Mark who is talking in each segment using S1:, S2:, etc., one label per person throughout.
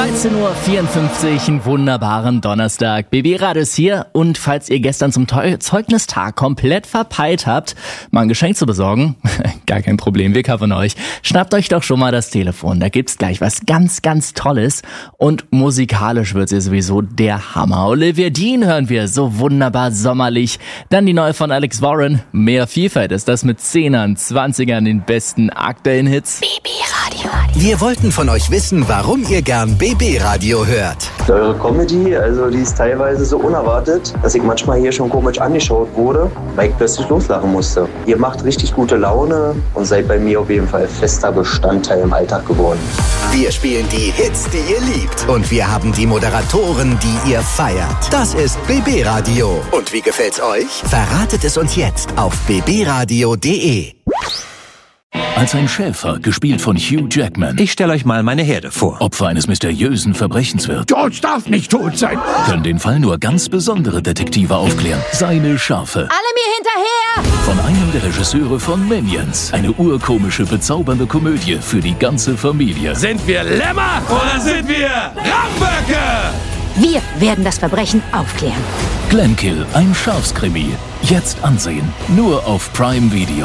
S1: 13:54 Uhr, einen wunderbaren Donnerstag. BB Radio ist hier und falls ihr gestern zum Zeugnistag komplett verpeilt habt, mal ein Geschenk zu besorgen, gar kein Problem, wir covern euch. Schnappt euch doch schon mal das Telefon, da gibt's gleich was ganz, ganz Tolles und musikalisch wird's ja sowieso der Hammer. Olivia Dean hören wir, so wunderbar sommerlich. Dann die neue von Alex Warren, mehr Vielfalt ist das mit 10ern, 20ern, den besten aktuellen Hits.
S2: BB Radio. Wir wollten von euch wissen, warum ihr gern BB Radio hört.
S3: Eure Comedy, also die ist teilweise so unerwartet, dass ich manchmal hier schon komisch angeschaut wurde, weil ich plötzlich loslachen musste. Ihr macht richtig gute Laune und seid bei mir auf jeden Fall fester Bestandteil im Alltag geworden.
S2: Wir spielen die Hits, die ihr liebt. Und wir haben die Moderatoren, die ihr feiert. Das ist BB Radio. Und wie gefällt's euch? Verratet es uns jetzt auf bbradio.de.
S4: Als ein Schäfer, gespielt von Hugh Jackman.
S5: Ich stelle euch mal meine Herde vor.
S4: Opfer eines mysteriösen Verbrechens wird.
S6: George darf nicht tot sein.
S4: Können den Fall nur ganz besondere Detektive aufklären. Seine Schafe.
S7: Alle mir hinterher!
S4: Von einem der Regisseure von Minions. Eine urkomische, bezaubernde Komödie für die ganze Familie.
S6: Sind wir Lämmer oder sind wir Ramböcke?
S7: Wir werden das Verbrechen aufklären.
S4: Glenkill, ein Schafskrimi. Jetzt ansehen. Nur auf Prime Video.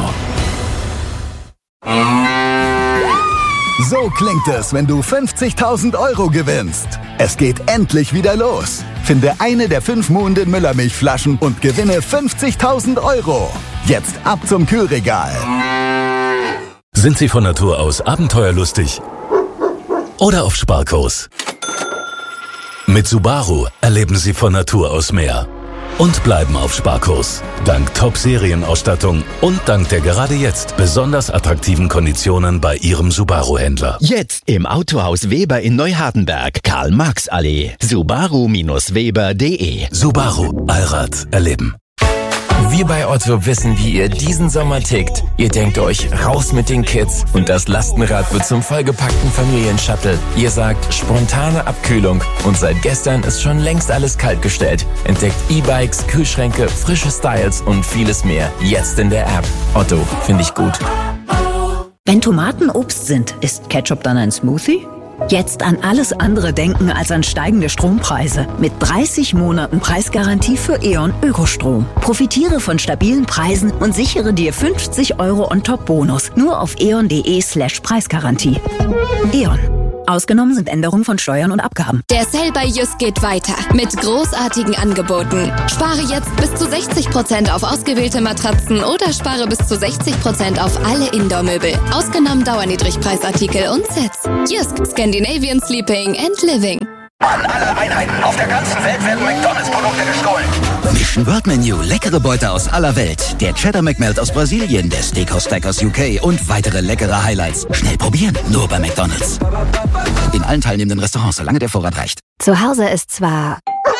S8: So klingt es, wenn du 50.000 € gewinnst. Es geht endlich wieder los. Finde eine der 5 Muhnden Müllermilchflaschen und gewinne 50.000 €. Jetzt ab zum Kühlregal.
S9: Sind Sie von Natur aus abenteuerlustig oder auf Sparkurs? Mit Subaru erleben Sie von Natur aus mehr und bleiben auf Sparkurs. Dank Top-Serienausstattung und dank der gerade jetzt besonders attraktiven Konditionen bei Ihrem Subaru-Händler.
S10: Jetzt im Autohaus Weber in Neuhardenberg, Karl-Marx-Allee, subaru-weber.de.
S9: Subaru, Allrad erleben.
S11: Wir bei Otto wissen, wie ihr diesen Sommer tickt. Ihr denkt euch, raus mit den Kids und das Lastenrad wird zum vollgepackten Familienshuttle. Ihr sagt, spontane Abkühlung und seit gestern ist schon längst alles kaltgestellt. Entdeckt E-Bikes, Kühlschränke, frische Styles und vieles mehr. Jetzt in der App. Otto, finde ich gut.
S12: Wenn Tomaten Obst sind, ist Ketchup dann ein Smoothie? Jetzt an alles andere denken als an steigende Strompreise. Mit 30 Monaten Preisgarantie für E.ON Ökostrom. Profitiere von stabilen Preisen und sichere dir 50 € on top Bonus. Nur auf eon.de/Preisgarantie. E.ON. Ausgenommen sind Änderungen von Steuern und Abgaben.
S13: Der Sale bei Jysk geht weiter mit großartigen Angeboten. Spare jetzt bis zu 60% auf ausgewählte Matratzen oder spare bis zu 60% auf alle Indoor-Möbel. Ausgenommen Dauerniedrigpreisartikel und Sets. Jysk, Scandinavian Sleeping and Living.
S2: An alle Einheiten auf der ganzen Welt werden McDonalds-Produkte gestohlen. Mission World Menu, leckere Beute aus aller Welt. Der Cheddar McMelt aus Brasilien, der Steakhouse Stack aus UK und weitere leckere Highlights. Schnell probieren, nur bei McDonalds. In allen teilnehmenden Restaurants, solange der Vorrat reicht.
S14: Zu Hause ist zwar...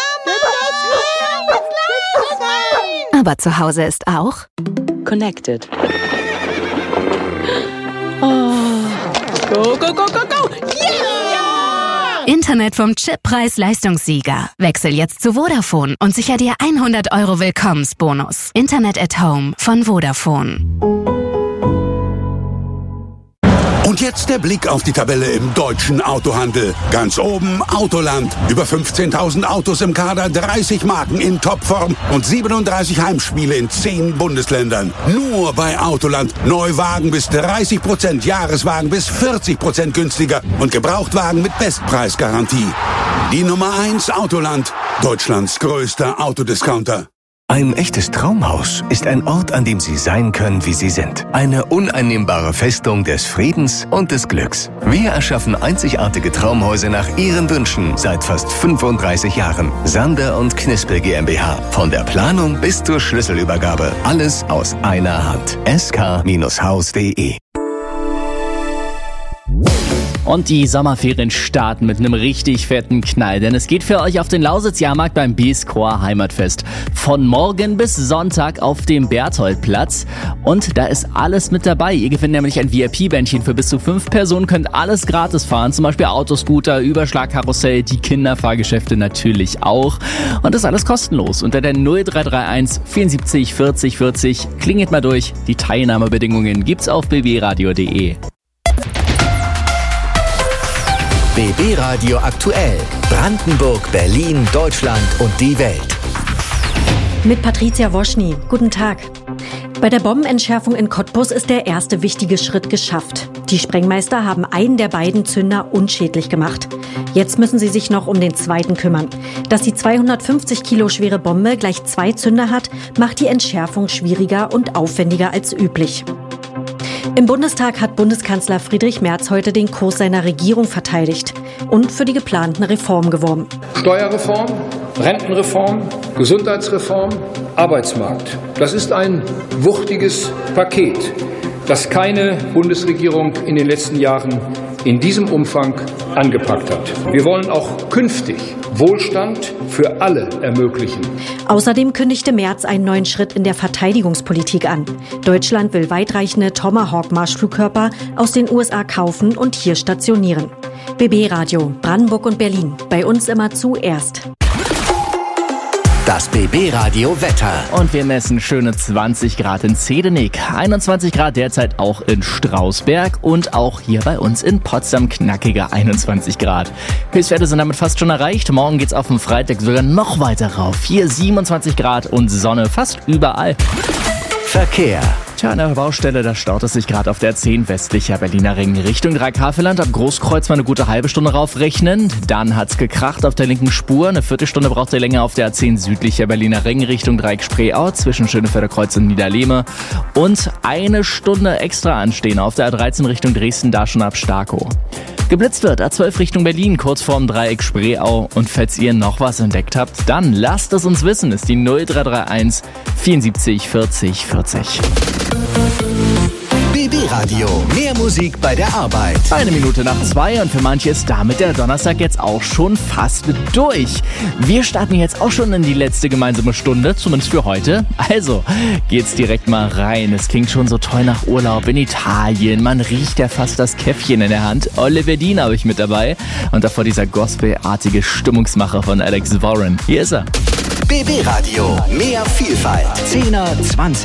S14: aber zu Hause ist auch...
S15: Connected. Oh. Go, go, go, go, go! Yeah!
S14: Internet vom Chip-Preis-Leistungssieger. Wechsel jetzt zu Vodafone und sicher dir 100 € Willkommensbonus. Internet at Home von Vodafone.
S6: Und jetzt der Blick auf die Tabelle im deutschen Autohandel. Ganz oben Autoland. Über 15.000 Autos im Kader, 30 Marken in Topform und 37 Heimspiele in 10 Bundesländern. Nur bei Autoland. Neuwagen bis 30%, Jahreswagen bis 40% günstiger und Gebrauchtwagen mit Bestpreisgarantie. Die Nummer 1 Autoland. Deutschlands größter Autodiscounter.
S16: Ein echtes Traumhaus ist ein Ort, an dem Sie sein können, wie Sie sind. Eine uneinnehmbare Festung des Friedens und des Glücks. Wir erschaffen einzigartige Traumhäuser nach Ihren Wünschen seit fast 35 Jahren. Sander und Knispel GmbH. Von der Planung bis zur Schlüsselübergabe. Alles aus einer Hand. sk-haus.de.
S1: Und die Sommerferien starten mit einem richtig fetten Knall, denn es geht für euch auf den Lausitz-Jahrmarkt beim Biescroer Heimatfest. Von morgen bis Sonntag auf dem Bertholdplatz. Und da ist alles mit dabei. Ihr gewinnt nämlich ein VIP-Bändchen für bis zu 5 Personen, könnt alles gratis fahren, zum Beispiel Autoscooter, Überschlagkarussell, die Kinderfahrgeschäfte natürlich auch. Und das alles kostenlos unter der 0331 74 40 40. Klingelt mal durch. Die Teilnahmebedingungen gibt's auf bbradio.de.
S2: BB Radio aktuell. Brandenburg, Berlin, Deutschland und die Welt.
S17: Mit Patricia Woschny. Guten Tag. Bei der Bombenentschärfung in Cottbus ist der erste wichtige Schritt geschafft. Die Sprengmeister haben einen der beiden Zünder unschädlich gemacht. Jetzt müssen sie sich noch um den zweiten kümmern. Dass die 250 Kilo schwere Bombe gleich 2 Zünder hat, macht die Entschärfung schwieriger und aufwendiger als üblich. Im Bundestag hat Bundeskanzler Friedrich Merz heute den Kurs seiner Regierung verteidigt und für die geplanten Reformen geworben.
S18: Steuerreform, Rentenreform, Gesundheitsreform, Arbeitsmarkt. Das ist ein wuchtiges Paket, das keine Bundesregierung in den letzten Jahren in diesem Umfang angepackt hat. Wir wollen auch künftig Wohlstand für alle ermöglichen.
S17: Außerdem kündigte Merz einen neuen Schritt in der Verteidigungspolitik an. Deutschland will weitreichende Tomahawk-Marschflugkörper aus den USA kaufen und hier stationieren. BB Radio, Brandenburg und Berlin. Bei uns immer zuerst.
S2: Das BB Radio Wetter.
S1: Und wir messen schöne 20 Grad in Zedenik, 21 Grad derzeit auch in Strausberg und auch hier bei uns in Potsdam knackige 21 Grad. Höchstwerte sind damit fast schon erreicht. Morgen geht's auf dem Freitag sogar noch weiter rauf. Hier 27 Grad und Sonne fast überall.
S2: Verkehr.
S1: Tja, an der Baustelle, da staut es sich gerade auf der 10 westlicher Berliner Ring Richtung Dreieck-Havelland. Ab Großkreuz mal eine gute halbe Stunde raufrechnen. Dann hat's gekracht auf der linken Spur. Eine Viertelstunde braucht ihr länger auf der 10 südlicher Berliner Ring Richtung Dreieck-Spreeau zwischen Schönefelder Kreuz und Niederlehme. Und eine Stunde extra anstehen auf der A13 Richtung Dresden, da schon ab Starkow. Geblitzt wird A12 Richtung Berlin, kurz vorm Dreieck Spreeau. Und falls ihr noch was entdeckt habt, dann lasst es uns wissen. Ist die 0331 74 40 40.
S2: BB Radio. Mehr Musik bei der Arbeit.
S1: 1 Minute nach 2 und für manche ist damit der Donnerstag jetzt auch schon fast durch. Wir starten jetzt auch schon in die letzte gemeinsame Stunde, zumindest für heute. Also geht's direkt mal rein. Es klingt schon so toll nach Urlaub in Italien. Man riecht ja fast das Käffchen in der Hand. Oliver Dean habe ich mit dabei. Und davor dieser gospelartige Stimmungsmacher von Alex Warren. Hier ist er.
S2: BB Radio. Mehr Vielfalt. 10er, 20er.